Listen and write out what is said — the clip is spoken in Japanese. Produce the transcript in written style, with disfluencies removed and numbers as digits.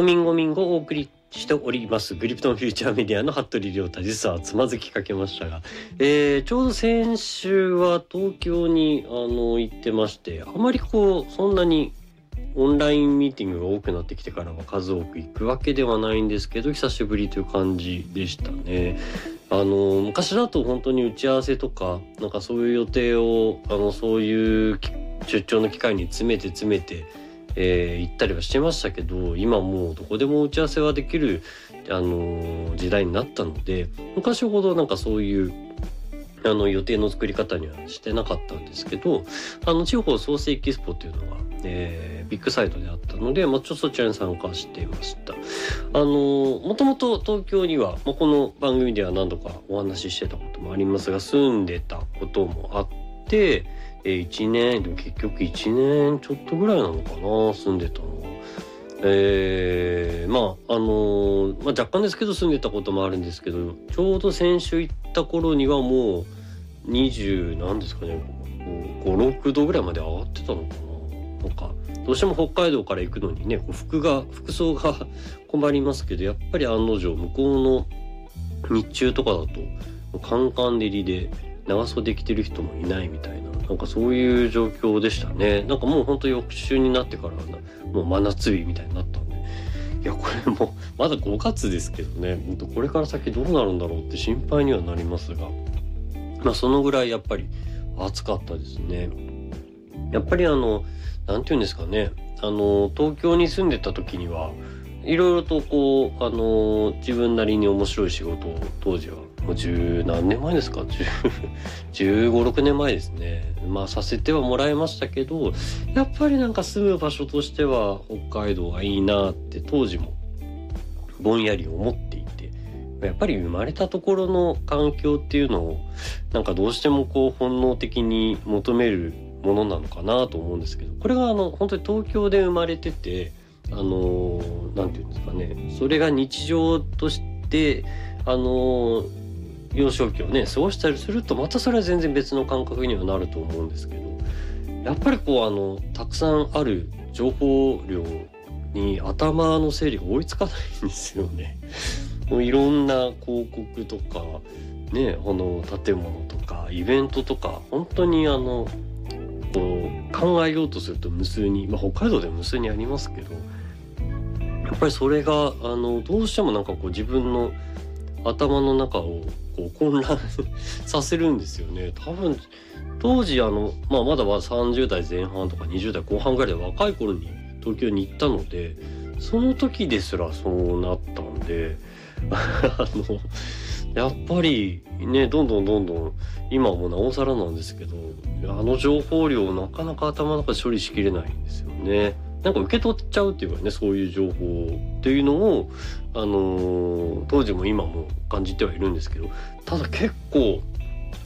ミンゴミンゴをお送りしておりますグリプトンフューチャーメディアの服部亮太、実はつまずきかけましたが、ちょうど先週は東京に行ってまして、あまりそんなにオンラインミーティングが多くなってきてからは数多く行くわけではないんですけど、久しぶりという感じでしたね。昔だと本当に打ち合わせとかなんかそういう予定をそういう出張の機会に詰めて行ったりはしてましたけど、今もうどこでも打ち合わせはできる時代になったので、昔ほどなんかそういう予定の作り方にはしてなかったんですけど、地方創生エキスポっていうのが、ビッグサイトであったので、ちょっとそちらに参加していました。もともと東京には、この番組では何度かお話ししてたこともありますが、住んでたこともあって、1年でも結局1年ちょっとぐらいなのかな、住んでたのは。若干ですけど住んでたこともあるんですけど、ちょうど先週行った頃にはもう20何ですかね、5、6度ぐらいまで上がってたのかな。なんかどうしても北海道から行くのにね、服装が困りますけど、やっぱり案の定向こうの日中とかだとカンカン照りで長袖着てる人もいないみたいな、なんかそういう状況でしたね。なんかもう本当翌週になってからもう真夏日みたいになったんで、いやこれもまだ5月ですけどね、これから先どうなるんだろうって心配にはなりますが、そのぐらいやっぱり暑かったですね。やっぱりなんていうんですかね、東京に住んでた時にはいろいろと自分なりに面白い仕事を当時はもう十何年前ですか、15、6年前ですね、させてはもらいましたけど、やっぱりなんか住む場所としては北海道がいいなって当時もぼんやり思っていて、やっぱり生まれたところの環境っていうのをなんかどうしても本能的に求めるものなのかなと思うんですけど、これが本当に東京で生まれてて、なんていうんですかね、それが日常として幼少期をね過ごしたりすると、またそれは全然別の感覚にはなると思うんですけど、やっぱりたくさんある情報量に頭の整理が追いつかないんですよね。もういろんな広告とかね、建物とかイベントとか、本当に考えようとすると無数に、北海道でも無数にありますけど、やっぱりそれがどうしてもなんか自分の頭の中を混乱させるんですよね。多分当時まだ30代前半とか20代後半ぐらいで若い頃に東京に行ったので、その時ですらそうなったんでやっぱりね、どんどん今もなおさらなんですけど、情報量をなかなか頭の中で処理しきれないんですよね。なんか受け取っちゃうっていうかね、そういう情報っていうのを当時も今も感じてはいるんですけど、ただ結構